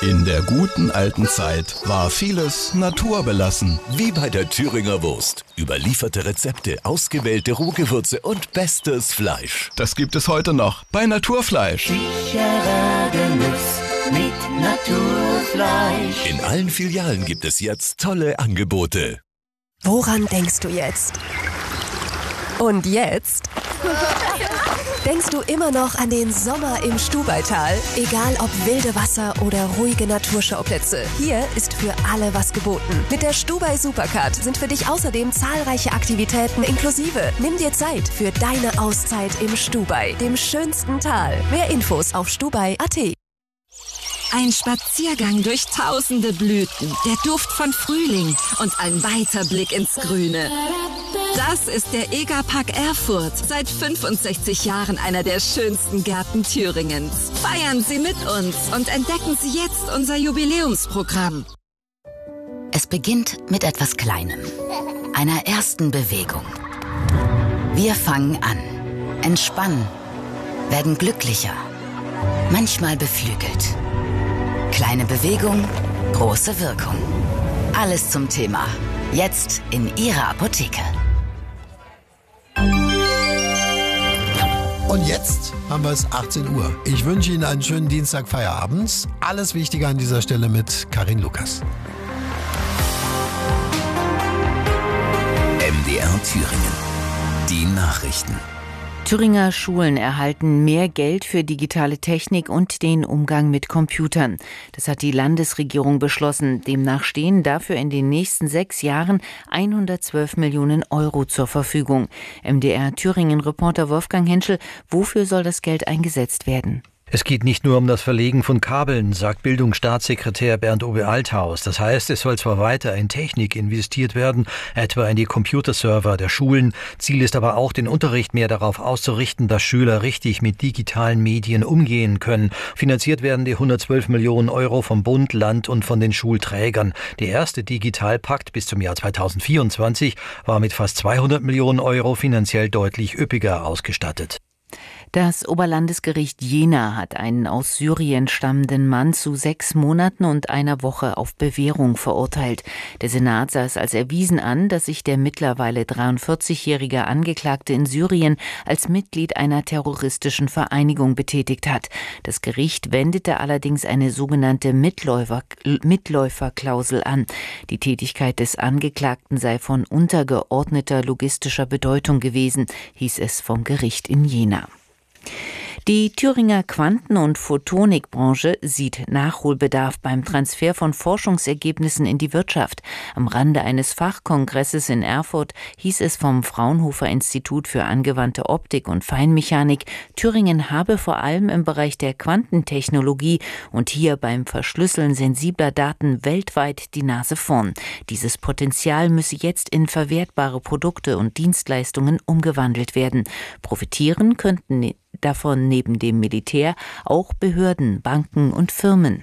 In der guten alten Zeit war vieles naturbelassen. Wie bei der Thüringer Wurst. Überlieferte Rezepte, ausgewählte Rohgewürze und bestes Fleisch. Das gibt es heute noch bei Naturfleisch. Sicherer Genuss mit Naturfleisch. In allen Filialen gibt es jetzt tolle Angebote. Woran denkst du jetzt? Und jetzt? Denkst du immer noch an den Sommer im Stubaital? Egal ob wilde Wasser oder ruhige Naturschauplätze, hier ist für alle was geboten. Mit der Stubai Supercard sind für dich außerdem zahlreiche Aktivitäten inklusive. Nimm dir Zeit für deine Auszeit im Stubai, dem schönsten Tal. Mehr Infos auf stubai.at. Ein Spaziergang durch tausende Blüten, der Duft von Frühling und ein weiter Blick ins Grüne. Das ist der EGA-Park Erfurt. Seit 65 Jahren einer der schönsten Gärten Thüringens. Feiern Sie mit uns und entdecken Sie jetzt unser Jubiläumsprogramm. Es beginnt mit etwas Kleinem, einer ersten Bewegung. Wir fangen an, entspannen, werden glücklicher, manchmal beflügelt. Kleine Bewegung, große Wirkung. Alles zum Thema. Jetzt in Ihrer Apotheke. Und jetzt haben wir es 18 Uhr. Ich wünsche Ihnen einen schönen Dienstag Feierabends. Alles Wichtige an dieser Stelle mit Karin Lukas. MDR Thüringen. Die Nachrichten. Thüringer Schulen erhalten mehr Geld für digitale Technik und den Umgang mit Computern. Das hat die Landesregierung beschlossen. Demnach stehen dafür in den nächsten 6 Jahren 112 Millionen Euro zur Verfügung. MDR Thüringen-Reporter Wolfgang Henschel, wofür soll das Geld eingesetzt werden? Es geht nicht nur um das Verlegen von Kabeln, sagt Bildungsstaatssekretär Bernd-Uwe Althaus. Das heißt, es soll zwar weiter in Technik investiert werden, etwa in die Computerserver der Schulen. Ziel ist aber auch, den Unterricht mehr darauf auszurichten, dass Schüler richtig mit digitalen Medien umgehen können. Finanziert werden die 112 Millionen Euro vom Bund, Land und von den Schulträgern. Der erste Digitalpakt bis zum Jahr 2024 war mit fast 200 Millionen Euro finanziell deutlich üppiger ausgestattet. Das Oberlandesgericht Jena hat einen aus Syrien stammenden Mann zu 6 Monaten und einer Woche auf Bewährung verurteilt. Der Senat sah es als erwiesen an, dass sich der mittlerweile 43-jährige Angeklagte in Syrien als Mitglied einer terroristischen Vereinigung betätigt hat. Das Gericht wendete allerdings eine sogenannte Mitläuferklausel an. Die Tätigkeit des Angeklagten sei von untergeordneter logistischer Bedeutung gewesen, hieß es vom Gericht in Jena. Die Thüringer Quanten- und Photonikbranche sieht Nachholbedarf beim Transfer von Forschungsergebnissen in die Wirtschaft. Am Rande eines Fachkongresses in Erfurt hieß es vom Fraunhofer Institut für angewandte Optik und Feinmechanik, Thüringen habe vor allem im Bereich der Quantentechnologie und hier beim Verschlüsseln sensibler Daten weltweit die Nase vorn. Dieses Potenzial müsse jetzt in verwertbare Produkte und Dienstleistungen umgewandelt werden. Profitieren könnten davon neben dem Militär auch Behörden, Banken und Firmen.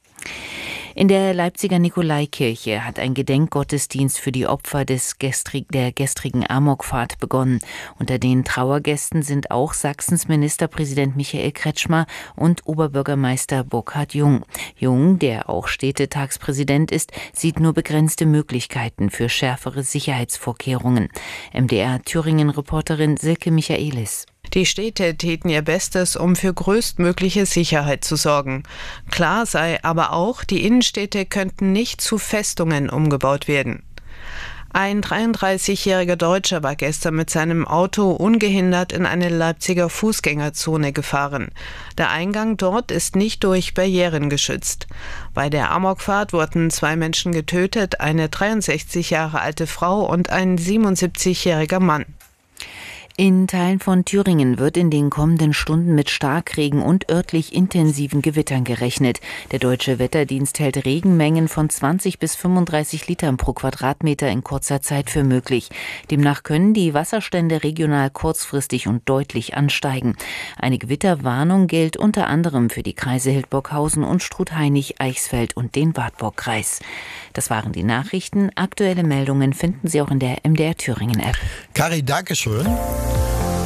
In der Leipziger Nikolaikirche hat ein Gedenkgottesdienst für die Opfer der gestrigen Amokfahrt begonnen. Unter den Trauergästen sind auch Sachsens Ministerpräsident Michael Kretschmer und Oberbürgermeister Burkhard Jung. Jung, der auch Städtetagspräsident ist, sieht nur begrenzte Möglichkeiten für schärfere Sicherheitsvorkehrungen. MDR Thüringen-Reporterin Silke Michaelis. Die Städte täten ihr Bestes, um für größtmögliche Sicherheit zu sorgen. Klar sei aber auch, die Innenstädte könnten nicht zu Festungen umgebaut werden. Ein 33-jähriger Deutscher war gestern mit seinem Auto ungehindert in eine Leipziger Fußgängerzone gefahren. Der Eingang dort ist nicht durch Barrieren geschützt. Bei der Amokfahrt wurden 2 Menschen getötet, eine 63 Jahre alte Frau und ein 77-jähriger Mann. In Teilen von Thüringen wird in den kommenden Stunden mit Starkregen und örtlich intensiven Gewittern gerechnet. Der Deutsche Wetterdienst hält Regenmengen von 20 bis 35 Litern pro Quadratmeter in kurzer Zeit für möglich. Demnach können die Wasserstände regional kurzfristig und deutlich ansteigen. Eine Gewitterwarnung gilt unter anderem für die Kreise Hildburghausen und Struth-Hainich, Eichsfeld und den Wartburgkreis. Das waren die Nachrichten. Aktuelle Meldungen finden Sie auch in der MDR Thüringen App. Kari, Dankeschön.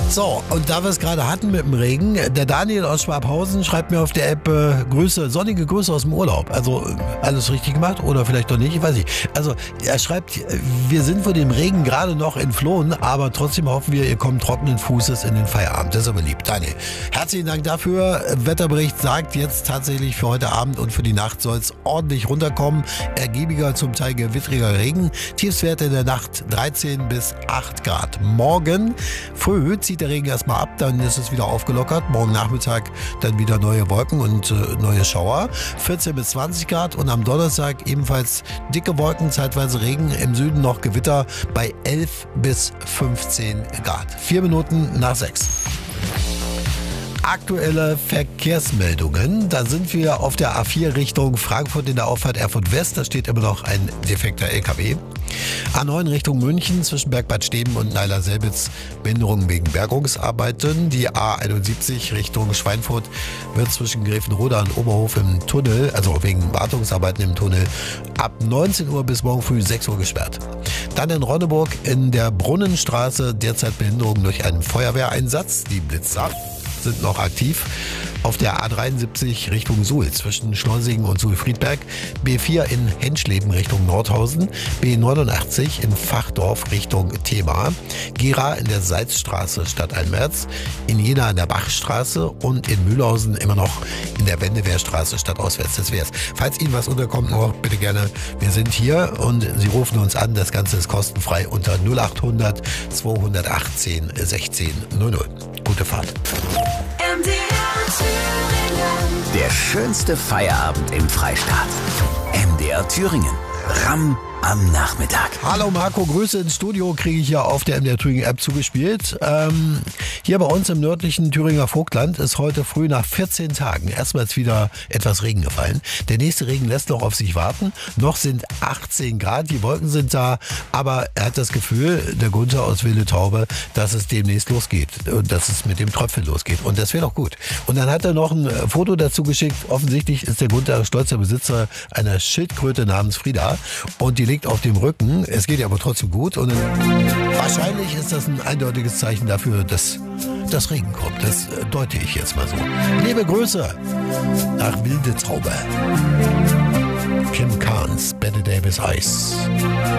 So, und da wir es gerade hatten mit dem Regen, der Daniel aus Schwabhausen schreibt mir auf der App Grüße, sonnige Grüße aus dem Urlaub. Also alles richtig gemacht oder vielleicht doch nicht, ich weiß nicht. Also er schreibt, wir sind von dem Regen gerade noch entflohen, aber trotzdem hoffen wir, ihr kommt trockenen Fußes in den Feierabend. Das ist aber lieb. Daniel, herzlichen Dank dafür. Wetterbericht sagt jetzt tatsächlich für heute Abend und für die Nacht soll es ordentlich runterkommen. Ergiebiger, zum Teil gewittriger Regen. Tiefstwerte in der Nacht 13 bis 8 Grad. Morgen früh zieht der Regen erstmal ab, dann ist es wieder aufgelockert. Morgen Nachmittag dann wieder neue Wolken und neue Schauer. 14 bis 20 Grad und am Donnerstag ebenfalls dicke Wolken, zeitweise Regen. Im Süden noch Gewitter bei 11 bis 15 Grad. 4 Minuten nach 6. Aktuelle Verkehrsmeldungen. Da sind wir auf der A4 Richtung Frankfurt in der Auffahrt Erfurt West. Da steht immer noch ein defekter LKW. A9 Richtung München zwischen Bergbad Steben und Neiler-Selbitz Behinderungen wegen Bergungsarbeiten. Die A71 Richtung Schweinfurt wird zwischen Gräfenroda und Oberhof im Tunnel, also wegen Wartungsarbeiten im Tunnel, ab 19 Uhr bis morgen früh 6 Uhr gesperrt. Dann in Ronneburg in der Brunnenstraße derzeit Behinderungen durch einen Feuerwehreinsatz. Die Blitzer sind noch aktiv. Auf der A73 Richtung Suhl zwischen Schleusingen und Suhl-Friedberg, B4 in Henschleben Richtung Nordhausen, B89 in Fachdorf Richtung Thema, Gera in der Salzstraße Stadt Almerz, in Jena in der Bachstraße und in Mühlhausen immer noch in der Wendewehrstraße Stadt Auswärts. Das wär's. Falls Ihnen was unterkommt, bitte gerne. Wir sind hier und Sie rufen uns an. Das Ganze ist kostenfrei unter 0800 218 16 00. Gute Fahrt. Der schönste Feierabend im Freistaat. MDR Thüringen. Ramm am Nachmittag. Hallo Marco, Grüße ins Studio kriege ich ja auf der MDR Thüringen App zugespielt. Hier bei uns im nördlichen Thüringer Vogtland ist heute früh nach 14 Tagen erstmals wieder etwas Regen gefallen. Der nächste Regen lässt noch auf sich warten. Noch sind 18 Grad, die Wolken sind da, aber er hat das Gefühl, der Gunther aus Wilde Taube, dass es demnächst losgeht und dass es mit dem Tröpfchen losgeht. Und das wäre doch gut. Und dann hat er noch ein Foto dazu geschickt. Offensichtlich ist der Gunther stolzer Besitzer einer Schildkröte namens Frieda und die liegt auf dem Rücken. Es geht ihr aber trotzdem gut und wahrscheinlich ist das ein eindeutiges Zeichen dafür, dass das Regen kommt. Das deute ich jetzt mal so. Liebe Grüße nach Wilde Taube. Kim Carnes, Bette Davis Eis.